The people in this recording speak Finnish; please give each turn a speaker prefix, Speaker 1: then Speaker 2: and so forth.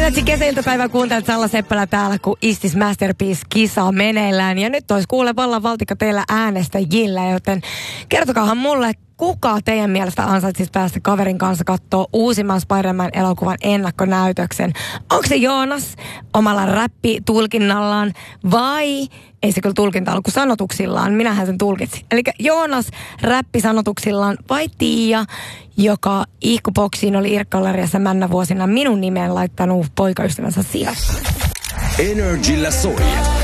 Speaker 1: Paitsi kesäiltapäivää kuuntelet Salla Seppälä täällä, kun Istis Masterpiece-kisa on meneillään. Ja nyt olisi kuule vallan valtikka teillä äänestäjillä, joten kertokaahan mulle, kuka teidän mielestä ansaitsisi päästä kaverin kanssa katsoa uusimman Spider-Man-elokuvan ennakkonäytöksen? Onko se Joonas omalla räppitulkinnallaan vai ei se kyllä tulkinta ollut kuin sanotuksillaan? Minähän sen tulkitsin. Eli Joonas räppisanotuksillaan vai Tiia, joka ihkuboksiin oli Irkkalleriassa männä vuosina minun nimeen laittanut poikaystävänsä sijasta?
Speaker 2: Energillä soi.